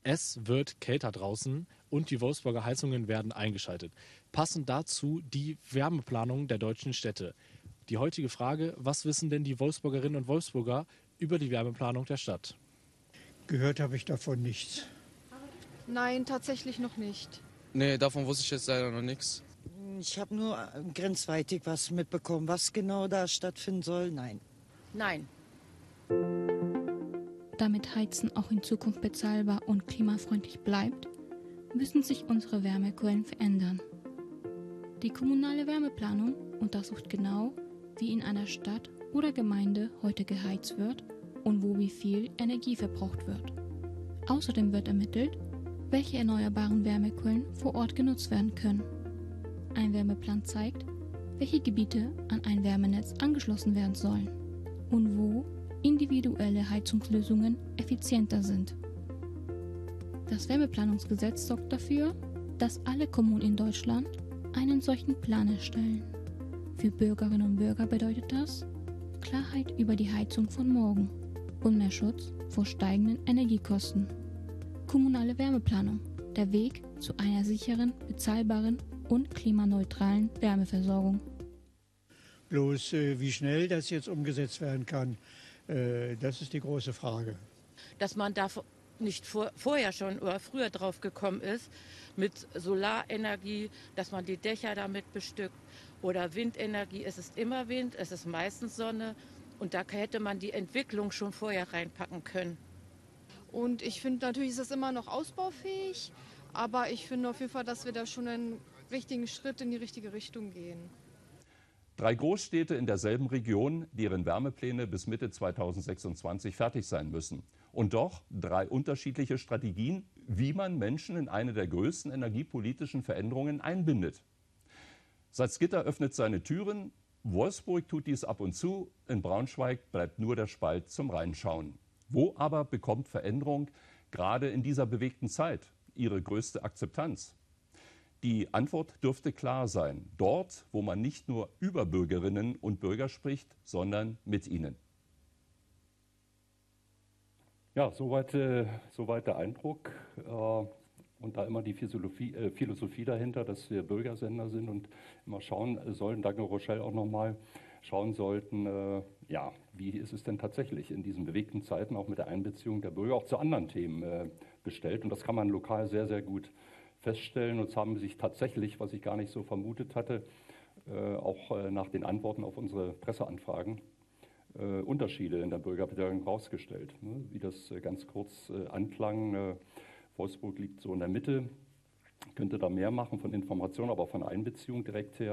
Es wird kälter draußen und die Wolfsburger Heizungen werden eingeschaltet. Passend dazu die Wärmeplanung der deutschen Städte. Die heutige Frage: Was wissen denn die Wolfsburgerinnen und Wolfsburger über die Wärmeplanung der Stadt? Gehört habe ich davon nichts. Nein, tatsächlich noch nicht. Nee, davon wusste ich jetzt leider noch nichts. Ich habe nur grenzweitig was mitbekommen. Was genau da stattfinden soll, nein. Nein. Damit Heizen auch in Zukunft bezahlbar und klimafreundlich bleibt, müssen sich unsere Wärmequellen verändern. Die kommunale Wärmeplanung untersucht genau, wie in einer Stadt oder Gemeinde heute geheizt wird und wo wie viel Energie verbraucht wird. Außerdem wird ermittelt, welche erneuerbaren Wärmequellen vor Ort genutzt werden können. Ein Wärmeplan zeigt, welche Gebiete an ein Wärmenetz angeschlossen werden sollen und wo individuelle Heizungslösungen effizienter sind. Das Wärmeplanungsgesetz sorgt dafür, dass alle Kommunen in Deutschland einen solchen Plan erstellen. Für Bürgerinnen und Bürger bedeutet das Klarheit über die Heizung von morgen und mehr Schutz vor steigenden Energiekosten. Kommunale Wärmeplanung, der Weg zu einer sicheren, bezahlbaren und klimaneutralen Wärmeversorgung. Bloß wie schnell das jetzt umgesetzt werden kann, das ist die große Frage. Dass man da nicht vorher schon oder früher drauf gekommen ist, mit Solarenergie, dass man die Dächer damit bestückt. Oder Windenergie, es ist immer Wind, es ist meistens Sonne. Und da hätte man die Entwicklung schon vorher reinpacken können. Und ich finde, natürlich ist es immer noch ausbaufähig, aber ich finde auf jeden Fall, dass wir da schon einen richtigen Schritt in die richtige Richtung gehen. 3 Großstädte in derselben Region, deren Wärmepläne bis Mitte 2026 fertig sein müssen. Und doch 3 unterschiedliche Strategien, wie man Menschen in eine der größten energiepolitischen Veränderungen einbindet. Salzgitter öffnet seine Türen, Wolfsburg tut dies ab und zu, in Braunschweig bleibt nur der Spalt zum Reinschauen. Wo aber bekommt Veränderung gerade in dieser bewegten Zeit ihre größte Akzeptanz? Die Antwort dürfte klar sein. Dort, wo man nicht nur über Bürgerinnen und Bürger spricht, sondern mit ihnen. Ja, soweit der Eindruck. Und da immer die Philosophie dahinter, dass wir Bürgersender sind und immer schauen sollten, danke Rochelle auch nochmal, schauen sollten, ja, wie ist es denn tatsächlich in diesen bewegten Zeiten auch mit der Einbeziehung der Bürger auch zu anderen Themen bestellt. Und das kann man lokal sehr, sehr gut feststellen. Und es haben sich tatsächlich, was ich gar nicht so vermutet hatte, auch nach den Antworten auf unsere Presseanfragen, Unterschiede in der Bürgerbeteiligung herausgestellt. Ne? Wie das ganz kurz anklang, Wolfsburg liegt so in der Mitte, könnte da mehr machen von Information, aber von Einbeziehung direkt her.